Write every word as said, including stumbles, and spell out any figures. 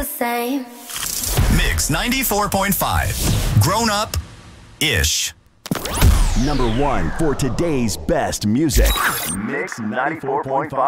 the same. Mix ninety-four point five. Grown Up Ish. Number one for today's best music. Mix ninety-four point five.